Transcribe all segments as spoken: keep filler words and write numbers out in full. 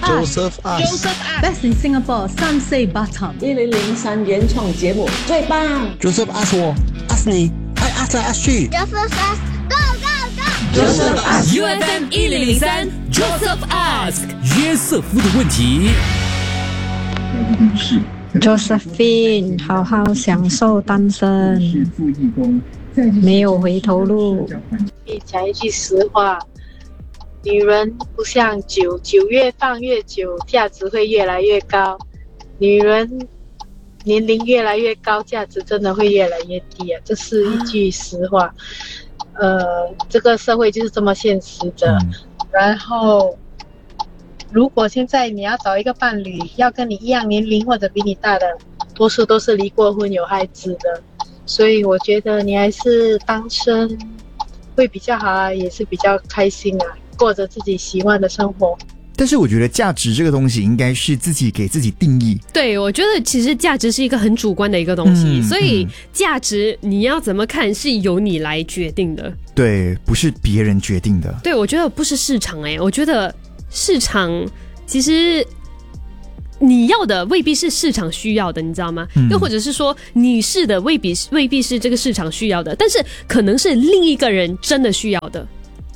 Joseph Ask Joseph Ask Best in Singapore 三四八场一零零三原创节目最棒。 Joseph Ask 我 Ask 你还 Ask 来 Ask 去 Joseph Ask Go Go Go Joseph Ask U F M 一零零三 Joseph Ask 约瑟夫的问题。 Josephine 好好享受单身，没有回头路。 讲一句实话，女人不像酒，酒越放越久，价值会越来越高。女人年龄越来越高，价值真的会越来越低啊，这是一句实话。呃，这个社会就是这么现实的。嗯、然后，如果现在你要找一个伴侣，要跟你一样年龄或者比你大的，多数都是离过婚有孩子的，所以我觉得你还是单身会比较好啊，也是比较开心啊，过着自己喜欢的生活。 但是我觉得价值这个东西应该是自己给自己定义。 对，我觉得其实价值是一个很主观的一个东西， 嗯、 所以价值你要怎么看是由你来决定的。 对，不是别人决定的。 对，我觉得不是市场哎、欸，我觉得市场其实你要的未必是市场需要的，你知道吗？嗯、又或者是说你是的未必未必是这个市场需要的，但是可能是另一个人真的需要的。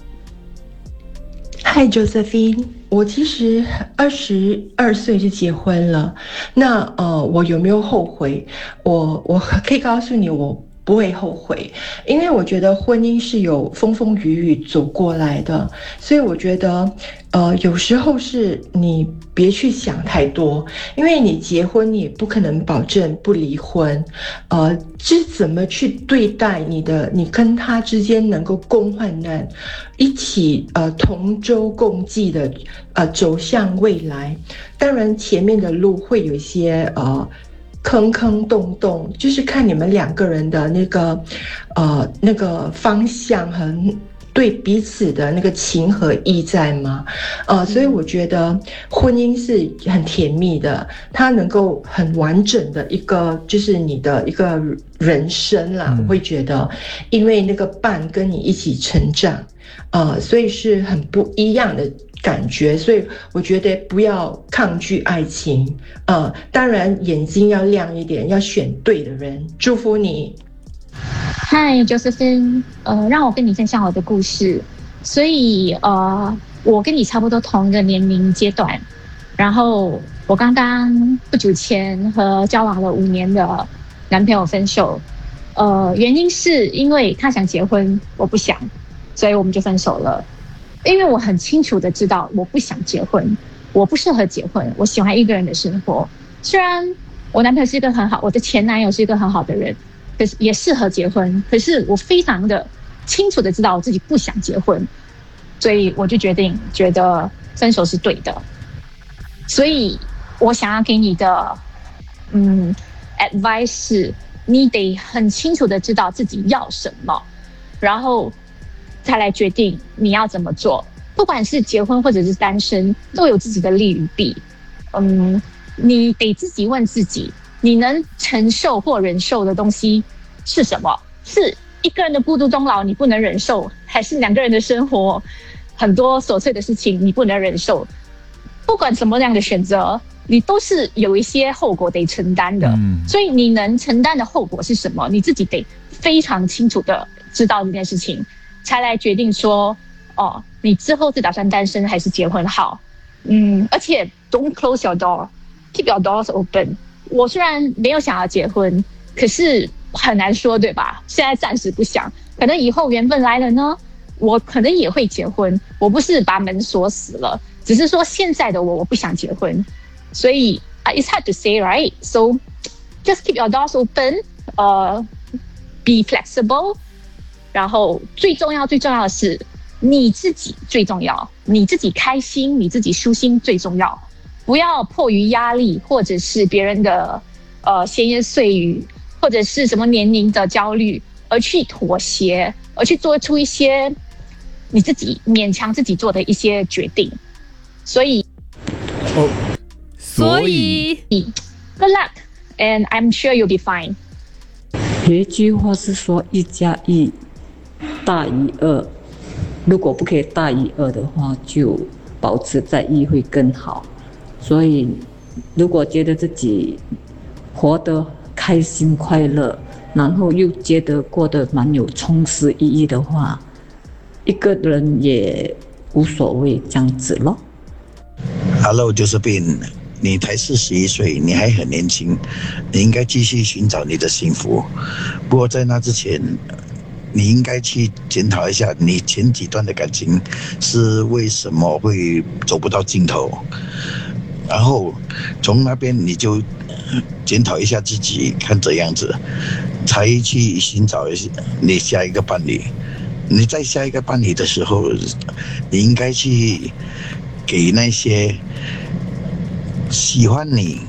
嗨 Josephine， 我其实二十二岁就结婚了，那呃，我有没有后悔？我我可以告诉你，我不会后悔，因为我觉得婚姻是有风风雨雨走过来的，所以我觉得呃，有时候是你别去想太多，因为你结婚你也不可能保证不离婚，呃，是怎么去对待你的，你跟他之间能够共患难，一起呃同舟共济的呃走向未来。当然前面的路会有一些呃坑坑洞洞，就是看你们两个人的那个呃那个方向和对彼此的那个情和义在吗？呃，所以我觉得婚姻是很甜蜜的，它能够很完整的一个就是你的一个人生啦。嗯、我会觉得，因为那个伴跟你一起成长，呃，所以是很不一样的感觉，所以我觉得不要抗拒爱情，呃，当然眼睛要亮一点，要选对的人。祝福你。 嗨 Josephine， 呃，让我跟你分享我的故事。所以呃，我跟你差不多同一个年龄阶段，然后我刚刚不久前和交往了五年的男朋友分手，呃，原因是因为他想结婚，我不想，所以我们就分手了。因为我很清楚的知道我不想结婚，我不适合结婚，我喜欢一个人的生活。虽然我男朋友是一个很好，我的前男友是一个很好的人，可是也适合结婚，可是我非常的清楚的知道我自己不想结婚，所以我就决定觉得分手是对的。所以我想要给你的嗯 advice 是，你得很清楚的知道自己要什么，然后再来决定你要怎么做。不管是结婚或者是单身，都有自己的利与弊。嗯，你得自己问自己，你能承受或忍受的东西是什么？是一个人的孤独终老你不能忍受，还是两个人的生活很多琐碎的事情你不能忍受？不管什么样的选择，你都是有一些后果得承担的。嗯、所以你能承担的后果是什么？你自己得非常清楚的知道这件事情，才来决定说，哦，你之后是打算单身还是结婚好？嗯，而且 don't close your door, keep your doors open。我虽然没有想要结婚，可是很难说，对吧？现在暂时不想，可能以后缘分来了呢，我可能也会结婚。我不是把门锁死了，只是说现在的我我不想结婚，所以 it's hard to say, right? So just keep your doors open, uh, be flexible。然后最重要最重要的是你自己最重要，你自己开心，你自己舒心最重要。不要迫于压力，或者是别人的呃闲言碎语，或者是什么年龄的焦虑，而去妥协，而去做出一些你自己勉强自己做的一些决定。所以， 哦，所以 ，Good luck, and I'm sure you'll be fine。 有一句话是说一加一大于二，如果不可以大于二的话，就保持在一会更好。 所以如果觉得自己活得开心快乐，然后又觉得过得蛮有充实意义的话，一个人也无所谓这样子咯。 Hello， Josephine， 你才四十一岁，你还很年轻，你应该继续寻找你的幸福。不过在那之前，你应该去检讨一下你前几段的感情是为什么会走不到尽头，然后从那边你就检讨一下自己，看这样子才去寻找你下一个伴侣。你在下一个伴侣的时候，你应该去给那些喜欢你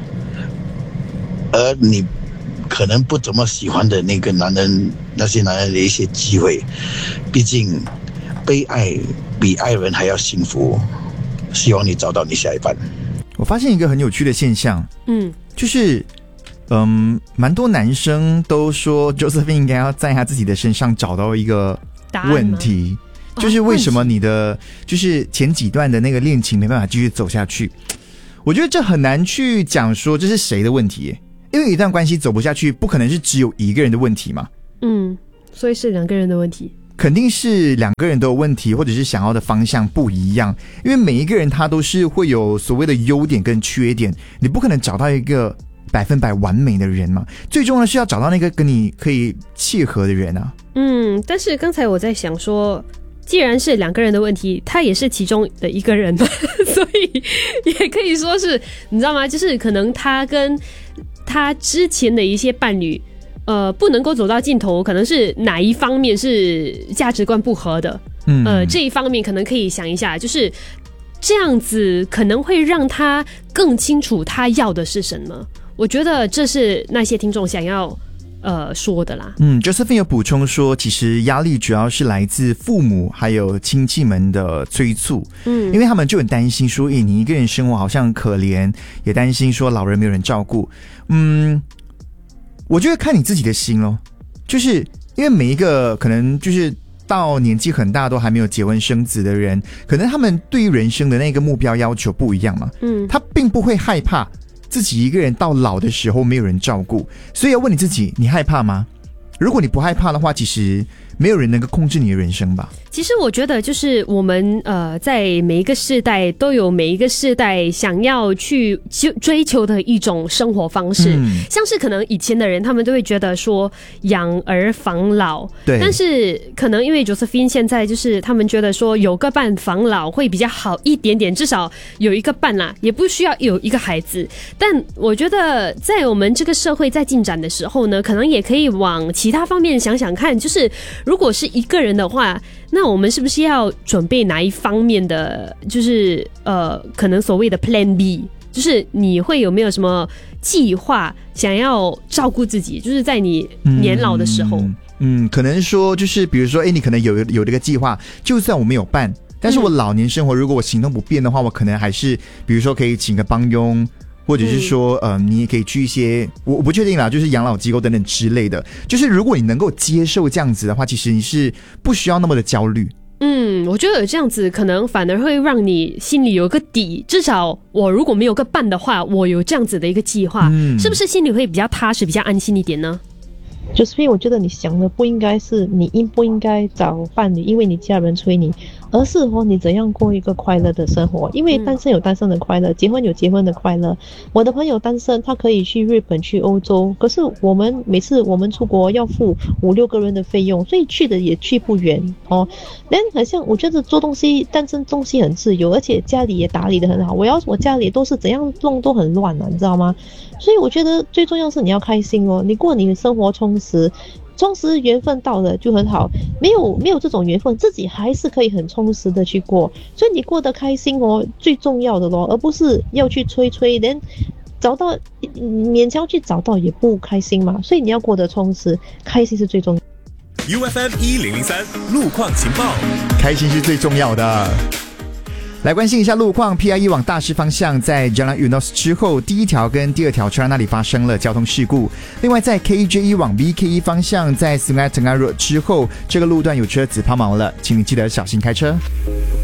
而你可能不怎么喜欢的那个男人，那些男人的一些机会。毕竟被爱比爱人还要幸福。希望你找到你下一半。 我发现一个很有趣的现象，嗯，就是嗯，蛮多男生都说 Josephine 应该要在他自己的身上找到一个问题，就是为什么你的就是前几段的那个恋情没办法继续走下去。我觉得这很难去讲说这是谁的问题耶，因为一段关系走不下去，不可能是只有一个人的问题嘛。嗯， 所以是两个人的问题。 肯定是两个人都有问题，或者是想要的方向不一样，因为每一个人他都是会有所谓的优点跟缺点，你不可能找到一个百分百完美的人嘛，最重要的是要找到那个跟你可以契合的人啊。 嗯，但是刚才我在想说，既然是两个人的问题，他也是其中的一个人嘛，所以也可以说是，你知道吗？就是可能他跟他之前的一些伴侣呃，不能够走到尽头，可能是哪一方面是价值观不合的，嗯，呃，这一方面可能可以想一下，就是这样子可能会让他更清楚他要的是什么。我觉得这是那些听众想要呃说的啦。 嗯 ，Josephine 有补充说，其实压力主要是来自父母还有亲戚们的催促，嗯，因为他们就很担心说，诶，你一个人生活好像很可怜，也担心说老人没有人照顾，嗯。我觉得看你自己的心咯，就是因为每一个可能就是到年纪很大都还没有结婚生子的人，可能他们对于人生的那个目标要求不一样嘛，嗯，他并不会害怕自己一个人到老的时候没有人照顾，所以要问你自己，你害怕吗？如果你不害怕的话，其实没有人能够控制你的人生吧。 其实我觉得就是我们呃，在每一个世代都有每一个世代想要去追求的一种生活方式，嗯，像是可能以前的人他们都会觉得说养儿防老，对，但是可能因为 Josephine 现在就是他们觉得说有个伴防老会比较好一点点，至少有一个伴啦，也不需要有一个孩子。但我觉得在我们这个社会在进展的时候呢，可能也可以往其他方面想想看，就是如果是一个人的话，那我们是不是要准备哪一方面的，就是呃，可能所谓的 Plan B， 就是你会有没有什么计划想要照顾自己，就是在你年老的时候。嗯， 嗯可能说就是比如说，哎，你可能有有这个计划，就算我没有办，但是我老年生活，如果我行动不便的话，我可能还是比如说可以请个帮佣。或者是说，呃，你也可以去一些我我不确定啦，就是养老机构等等之类的。就是如果你能够接受这样子的话，其实你是不需要那么的焦虑。 嗯，我觉得这样子可能反而会让你心里有个底，至少我如果没有个伴的话，我有这样子的一个计划，嗯，是不是心里会比较踏实、比较安心一点呢 ？Josephine，我觉得你想的不应该是你应不应该找伴侣，因为你家人催你，而是说你怎样过一个快乐的生活。因为单身有单身的快乐，结婚有结婚的快乐。我的朋友单身，他可以去日本、去欧洲，可是我们每次我们出国要付五六个人的费用，所以去的也去不远哦。但好像我觉得做东西，单身东西很自由，而且家里也打理得很好。我要我家里都是怎样弄都很乱啊，你知道吗？所以我觉得最重要是你要开心哦，你过你的生活充实，充实缘分到了就很好，没有没有这种缘分，自己还是可以很充实的去过，所以你过得开心哦，最重要的咯，而不是要去催催人找到，勉强去找到也不开心嘛，所以你要过得充实，开心是最重要。 U F M 一零零三路况情报， 开心是最重要的。来关心一下路况 ，P I E 往大师方向在 Jalan Eunos 之后，第一条跟第二条车那里发生了交通事故。另外，在 K J E 往 B K E 方向，在 Sungai Tengah Road 之后，这个路段有车子抛锚了，请你记得小心开车。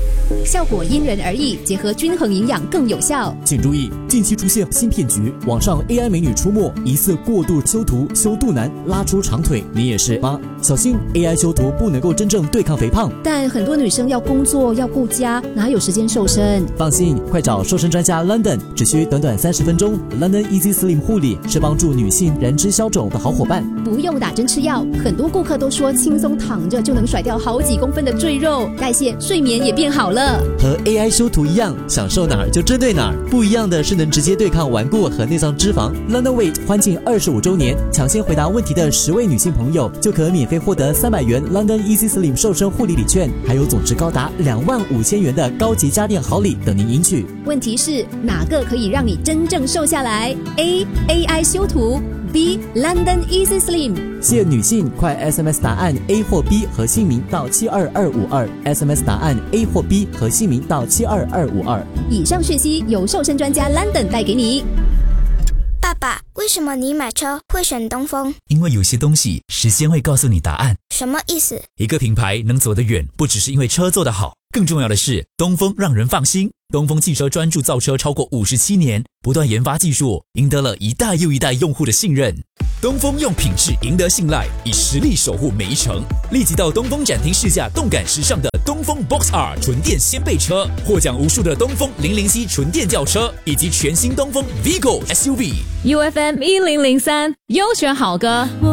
效果因人而异，结合均衡营养更有效。 请注意，近期出现新骗局，网上 A I 美女出没，疑似过度修图、修肚腩、拉出长腿，你也是吗？小心 A I 修图不能够真正对抗肥胖。 但很多女生要工作要顾家，哪有时间瘦身？ 放心，快找瘦身专家 London， 只需短短三十分钟。London Easy Slim 护理是帮助女性燃脂消肿的好伙伴， 不用打针吃药。很多顾客都说轻松躺着就能甩掉好几公分的赘肉，代谢、睡眠也变好了。 和 A I 修图一样，想瘦哪儿就针对哪儿。不一样的是能直接对抗顽固和内脏脂肪。London Weight 欢庆二十五周年，抢先回答问题的十位女性朋友就可免费获得三百元 London Easy Slim 瘦身护理礼券，还有总值高达两万五千元的高级家电好礼等您赢取。 问题是哪个可以让你真正瘦下来 ？A. A I 修图 B. London Easy Slim。 谢女性，快 S M S 答案 A 或 B 和姓名到七二二五二 ，S M S 答案 A 或 B 和姓名到七二二五二。 以上讯息由瘦身专家 London 带给你。 爸爸，为什么你买车会选东风？ 因为有些东西时间会告诉你答案。 什么意思？ 一个品牌能走得远，不只是因为车做得好，更重要的是东风让人放心。东风汽车专注造车超过五十七年，不断研发技术，赢得了一代又一代用户的信任。东风用品质赢得信赖，以实力守护每一程。立即到东风展厅试驾动感时尚的东风 Box R 纯电掀背车，获奖无数的东风零零七纯电轿车，以及全新东风 Vigo S U V。 U F M 一零零三优选好歌。